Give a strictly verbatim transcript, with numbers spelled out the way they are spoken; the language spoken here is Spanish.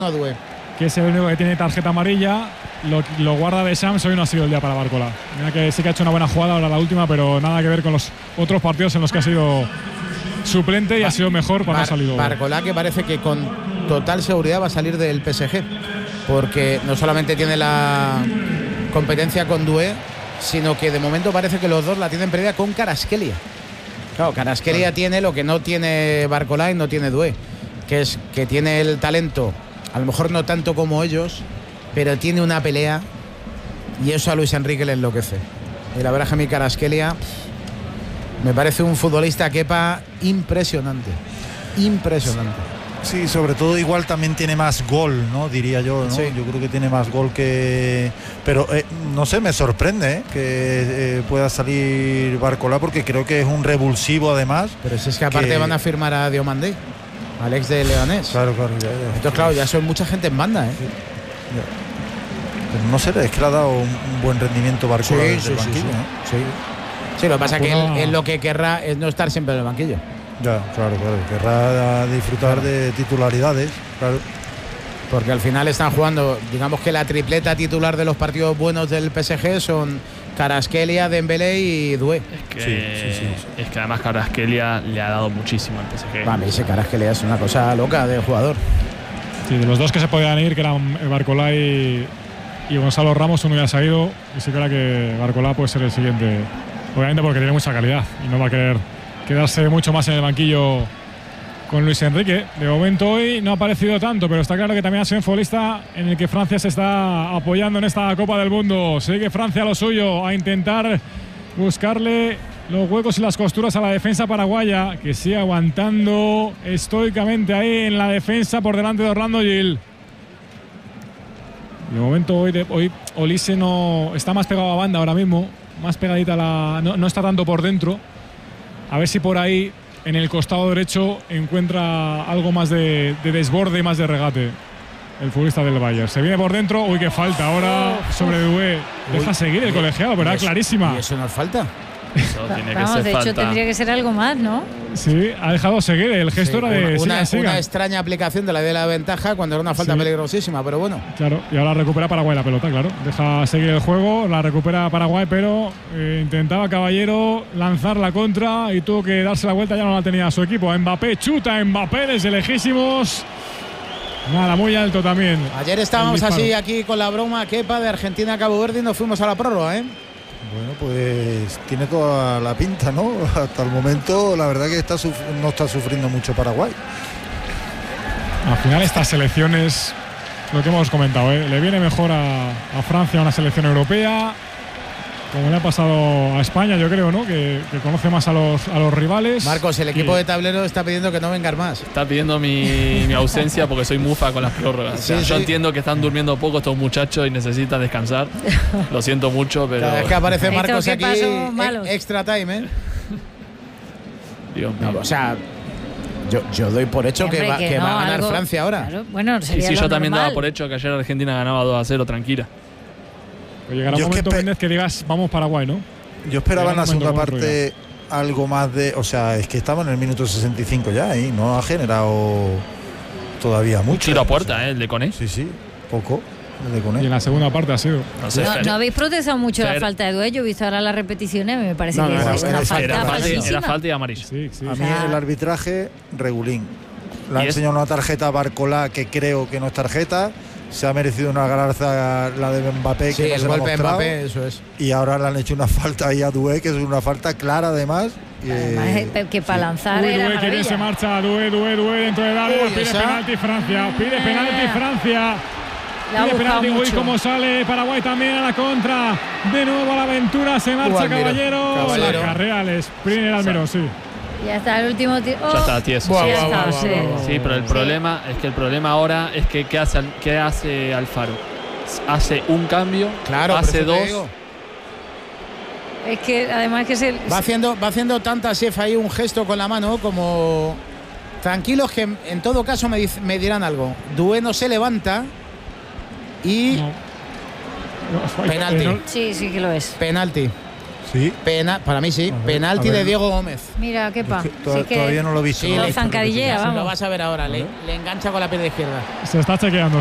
Doué. Que es el único que tiene tarjeta amarilla. Lo, lo guarda de Shams. Hoy no ha sido el día para Barcola. Mira que sí que ha hecho una buena jugada ahora la última, pero nada que ver con los otros partidos en los que ha sido suplente y ha sido mejor cuando Bar, ha salido. Barcola, que parece que con total seguridad va a salir del P S G, porque no solamente tiene la competencia con Doué, sino que de momento parece que los dos la tienen perdida con Kvaratskhelia. Claro, Kvaratskhelia claro. tiene lo que no tiene Barcola y no tiene Doué, que es que tiene el talento, a lo mejor no tanto como ellos, pero tiene una pelea y eso a Luis Enrique le enloquece. Y la verdad es que a mí Kvaratskhelia me parece un futbolista, Kepa, impresionante. Impresionante. Sí, sobre todo igual también tiene más gol, ¿no? Diría yo, ¿no? Sí. Yo creo que tiene más gol que... Pero, eh, no sé, me sorprende ¿eh? que eh, pueda salir Barcola, porque creo que es un revulsivo además. Pero si es que aparte que... van a firmar a Diomandé, Alex de Leganés. Claro, claro. Ya, ya. Entonces, claro, ya son mucha gente en banda, ¿eh? Sí. Pero no sé, es que le ha dado un buen rendimiento Barcola sí, desde sí, el banquillo, sí, sí. ¿no? Sí. Sí, lo que pasa es que él, él lo que querrá es no estar siempre en el banquillo. Ya, claro, claro. Querrá disfrutar claro. de titularidades, claro. Porque al final están jugando, digamos que la tripleta titular de los partidos buenos del P S G son Kvaratskhelia, Dembélé y Doué. Es que, sí, sí, sí, sí. Es que además Kvaratskhelia le ha dado muchísimo al P S G. Vale, ese Kvaratskhelia es una cosa loca de jugador. Sí, de los dos que se podían ir, que eran Barcola y, y Gonzalo Ramos, uno ya se ha ido. Y sí que era que Barcola puede ser el siguiente. Obviamente porque tiene mucha calidad y no va a querer quedarse mucho más en el banquillo con Luis Enrique. De momento hoy no ha aparecido tanto, pero está claro que también ha sido un futbolista en el que Francia se está apoyando en esta Copa del Mundo. Sigue Francia a lo suyo, a intentar buscarle los huecos y las costuras a la defensa paraguaya, que sigue aguantando estoicamente ahí en la defensa por delante de Orlando Gil. De momento hoy, de, hoy Olise no está más pegado a banda ahora mismo, más pegadita a la, no, no está tanto por dentro. A ver si por ahí en el costado derecho encuentra algo más de, de desborde y más de regate el futbolista del Bayern. Se viene por dentro, uy, qué falta ahora sobre Doué. Deja uy, seguir el colegiado, pero era clarísima. ¿Y eso no es falta? Eso tiene Vamos, que ser de hecho falta. tendría que ser algo más, ¿no? Sí, ha dejado seguir. El gesto sí, era de una, siga, una siga. extraña aplicación de la de la ventaja cuando era una falta sí. peligrosísima, pero bueno. Claro, y ahora recupera Paraguay la pelota, claro. Deja seguir el juego, la recupera Paraguay, pero eh, intentaba Caballero lanzar la contra y tuvo que darse la vuelta, ya no la tenía su equipo. Mbappé chuta, Mbappé desde lejísimos. Nada, muy alto también. Ayer estábamos así aquí con la broma Kepa de Argentina a Cabo Verde y nos fuimos a la prórroga, ¿eh? Bueno, pues tiene toda la pinta, ¿no? Hasta el momento la verdad que está no está sufriendo mucho Paraguay. Al final estas selecciones, lo que hemos comentado, ¿eh? Le viene mejor a, a Francia una selección europea, como le ha pasado a España, yo creo, ¿no? Que, que conoce más a los, a los rivales. Marcos, el equipo y... de tablero está pidiendo que no vengas más. Está pidiendo mi, mi ausencia porque soy mufa con las prórrogas. Sí, o sea, sí. Yo entiendo que están durmiendo poco estos muchachos y necesitan descansar. Lo siento mucho, pero... Cada vez que aparece Marcos aquí, extra time, ¿eh? Dios mío. No, o sea... Yo, yo doy por hecho que, va, que, que no, va a ganar algo, Francia ahora. Claro, bueno, sería sí, sí, yo también daba por hecho que ayer Argentina ganaba dos a cero, tranquila. Pero llegará un momento, Méndez, que digas, vamos Paraguay, ¿no? Yo esperaba en la segunda parte algo más de... O sea, es que estamos en el minuto sesenta y cinco ya y no ha generado todavía mucho. Un tiro a puerta, ¿eh? El de Koné. Sí, sí, poco. El de Koné. Y en la segunda parte ha sido. No, sé, no, no habéis protestado mucho la falta de Doué. Yo he visto ahora las repeticiones, me parece no, que no, es era, una era, falta era, falta era falta y amarilla. Sí, sí. A mí el arbitraje, regulín. Le ha enseñado una tarjeta a Barcola que creo que no es tarjeta. Se ha merecido una garza la de Mbappé, sí, que no el se golpe de Mbappé, eso es. Y ahora le han hecho una falta ahí a Doué, que es una falta clara además. Eh, que para lanzar Uy, era Doué, que bien se marcha, Doué, Doué, Doué dentro del área, pide esa. penalti Francia, pide eh. penalti Francia. Pide penalti, uy, cómo sale Paraguay también a la contra. De nuevo a la aventura, se marcha Caballero. Caballero. La carrera al sprint el Almirón, sí. Ya está el último tío. Oh, ya está tieso. Buah, sí, buah, está, buah, sí. buah, buah, sí, pero el sí. problema es que el problema ahora es que ¿qué hace, qué hace Alfaro? Hace un cambio, claro, hace dos. Es que además que se va haciendo va haciendo tanta chef ahí un gesto con la mano como tranquilos que en todo caso me, me dirán algo. Doué no se levanta y no. No, penalti. Sí, sí que lo es. Penalti. Sí. Pena, para mí sí. Ver, penalti de Diego Gómez. Mira, qué pa. Es que to Sí que todavía no lo he visto. Sí, lo le- zancadillea, Lo vamos. vas a ver ahora. Le, le engancha con la pierna izquierda. Se está chequeando.